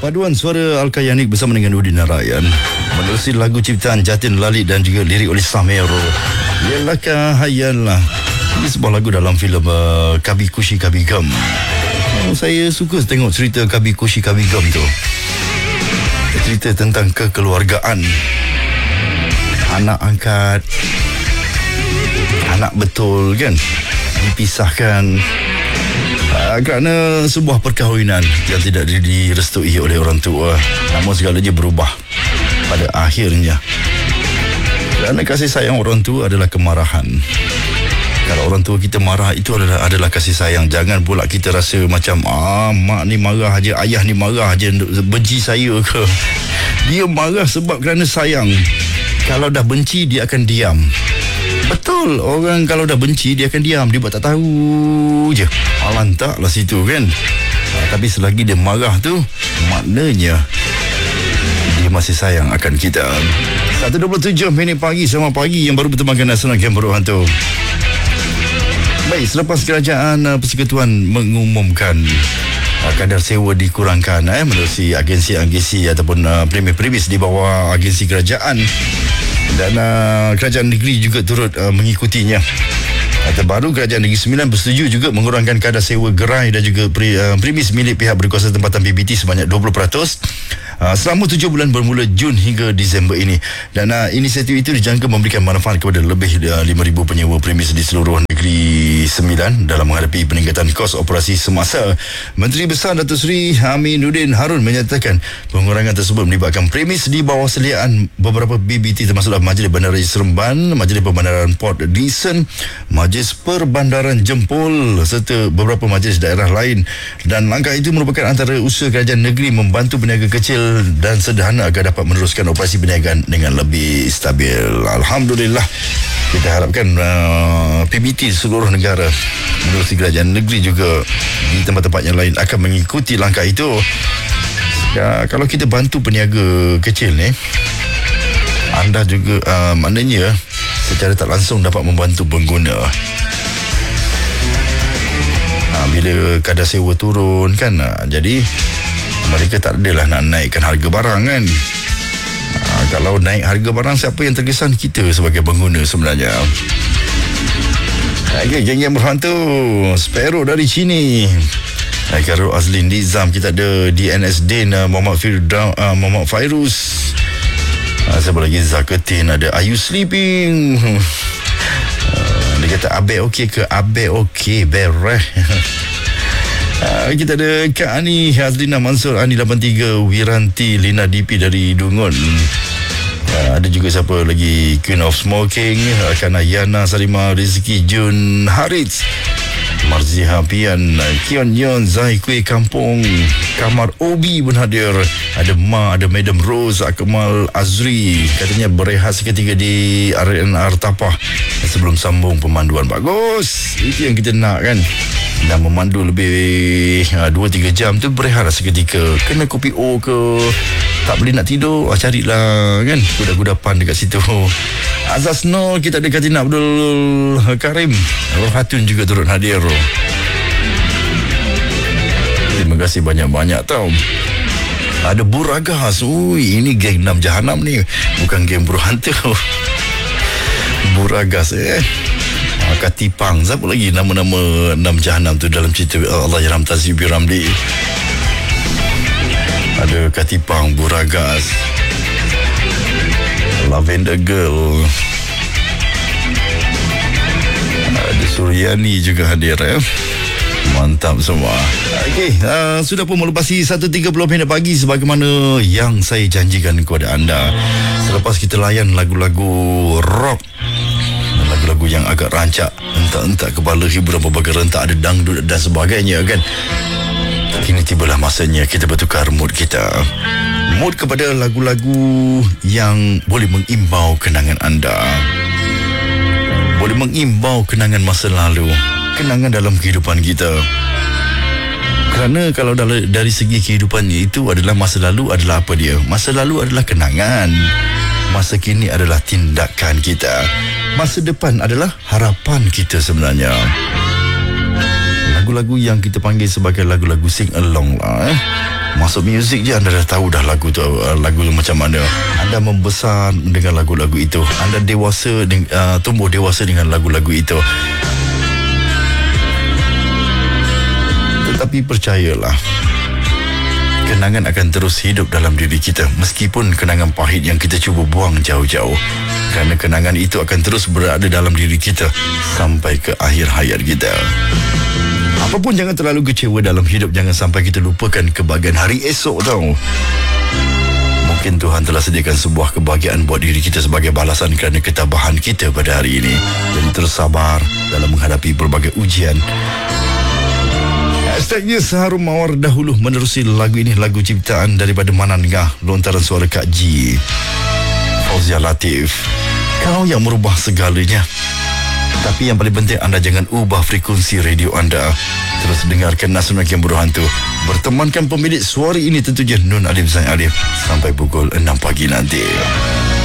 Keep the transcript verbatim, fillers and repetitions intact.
Paduan suara Al-Kayanik bersama dengan Udin Narayan menerusi lagu ciptaan Jatin Lali dan juga lirik oleh Samero. Yalah Kahayalah. Ini sebuah lagu dalam filem uh, Kabi Kushi Kabi Gam. Oh, saya suka tengok cerita Kabi Kushi Kabi Gam tu. Cerita tentang kekeluargaan, anak angkat, anak betul kan, dipisahkan uh, kerana sebuah perkahwinan yang tidak direstui oleh orang tua. Namun segalanya berubah pada akhirnya. Kerana kasih sayang orang tua adalah kemarahan. Kalau orang tua kita marah, itu adalah adalah kasih sayang. Jangan pula kita rasa macam ah, mak ni marah aja, ayah ni marah aja, benci saya ke. Dia marah sebab kerana sayang. Kalau dah benci, dia akan diam. Betul, orang kalau dah benci, dia akan diam. Dia buat tak tahu je. Alantaklah situ kan. Ha, tapi selagi dia marah tu, maknanya dia masih sayang akan kita. satu dua puluh tujuh minit pagi, sama pagi yang baru bertemankan Nasional Game Buruh Hantu. Baik, selepas kerajaan uh, persekutuan mengumumkan uh, kadar sewa dikurangkan eh, menerusi agensi-agensi ataupun uh, premis-premis di bawah agensi kerajaan, dan uh, kerajaan negeri juga turut uh, mengikutinya. Uh, terbaru kerajaan negeri Sembilan bersetuju juga mengurangkan kadar sewa gerai dan juga pre, uh, premis milik pihak berkuasa tempatan P B T sebanyak dua puluh peratus. Uh, selama tujuh bulan bermula Jun hingga Disember ini. Dan uh, inisiatif itu dijangka memberikan manfaat kepada lebih uh, lima ribu penyewa premis di seluruh negeri Sembilan dalam menghadapi peningkatan kos operasi semasa. Menteri Besar Datuk Seri Aminuddin Harun menyatakan pengurangan tersebut melibatkan premis di bawah seliaan beberapa B B T termasuklah Majlis Bandaraya Seremban, Majlis Perbandaran Port Dickson, Majlis Perbandaran Jempol serta beberapa majlis daerah lain. Dan langkah itu merupakan antara usaha kerajaan negeri membantu peniaga kecil dan sederhana agar dapat meneruskan operasi perniagaan dengan lebih stabil. Alhamdulillah. Kita harapkan uh, P B T seluruh negara menerusi kerajaan negeri juga di tempat-tempat yang lain akan mengikuti langkah itu. Ya, kalau kita bantu peniaga kecil ni, anda juga uh, maknanya secara tak langsung dapat membantu pengguna. Uh, bila kadar sewa turun kan, uh, jadi mereka tak adalah nak naikkan harga barang kan. Ha, kalau naik harga barang, siapa yang terkesan? Kita sebagai pengguna sebenarnya. Okay, geng-geng berhantu Sparrow dari sini. Hai Karul Azlin Nizam, kita ada D N S Din, uh, Muhammad Firdaus, uh, Muhammad Fairuz. Uh, siapa lagi? Zaketin, ada Are You Sleeping? Uh, dia kata Abel okey ke? Abel okey, bereh. Uh, kita ada Kak Ani Hazlina Mansur, Ani lapan tiga, Wiranti Lina D P dari Dungun. Uh, ada juga siapa lagi? Queen of Smoking, Kana Yana Salima Rizki Jun Harits, Marziha Pian, Kion Yon Zai Kuih Kampung, Kamar Obi pun hadir. Ada Ma, ada Madam Rose, Akmal Azri, katanya berehat seketika di R N R Tapah sebelum sambung pemanduan. Bagus, itu yang kita nak kan. Dan memandu lebih dua tiga jam tu berehat seketika. Kena kopi O ke, tak boleh nak tidur, ah, carilah kan kuda-kudapan dekat situ. Azaz Nur, kita ada Katina Abdul Karim, Rohatun juga turut hadir. Terima kasih banyak-banyak tau. Ada Buragas. Ui, ini geng enam Jahanam ni, bukan geng Buruh Hantu. Buragas eh Katipang. Siapa lagi nama-nama enam Jahanam tu dalam cerita Allah Yarham Tazib Ramli? Ada Katipang, Buragas, Lavender Girl, ada Suryani juga hadir eh. Mantap semua. Okey, uh, sudah pun melepasi satu tiga puluh minit pagi sebagaimana yang saya janjikan kepada anda. Selepas kita layan lagu-lagu rock, lagu-lagu yang agak rancak, entak-entak kepala, hiburan berbagai rentak, ada dangdut dan sebagainya kan. Kini tibalah masanya kita bertukar mood kita. Mood kepada lagu-lagu yang boleh mengimbau kenangan anda, boleh mengimbau kenangan masa lalu, kenangan dalam kehidupan kita. Kerana kalau dari, dari segi kehidupan itu adalah masa lalu adalah apa dia? Masa lalu adalah kenangan. Masa kini adalah tindakan kita. Masa depan adalah harapan kita sebenarnya. Lagu-lagu yang kita panggil sebagai lagu-lagu sing along lah eh. Masuk muzik je anda dah tahu dah lagu tu, lagu tu macam mana. Anda membesar dengan lagu-lagu itu. Anda dewasa, uh, tumbuh dewasa dengan lagu-lagu itu. Tetapi percayalah, kenangan akan terus hidup dalam diri kita, meskipun kenangan pahit yang kita cuba buang jauh-jauh. Kerana kenangan itu akan terus berada dalam diri kita sampai ke akhir hayat kita. Apapun, jangan terlalu kecewa dalam hidup. Jangan sampai kita lupakan kebahagiaan hari esok tau. Mungkin Tuhan telah sediakan sebuah kebahagiaan buat diri kita sebagai balasan kerana ketabahan kita pada hari ini. Jadi terus sabar dalam menghadapi berbagai ujian. Hashtagnya Seharum Mawar dahulu menerusi lagu ini, lagu ciptaan daripada Manan Ngah, lontaran suara Kak G, Fauzia Latif. Kau yang merubah segalanya. Tapi yang paling penting, anda jangan ubah frekuensi radio anda. Terus dengarkan Nasional yang Berhantu. Bertemankan pemilik suara ini tentunya Nun Alif Zain Alif sampai pukul enam pagi nanti.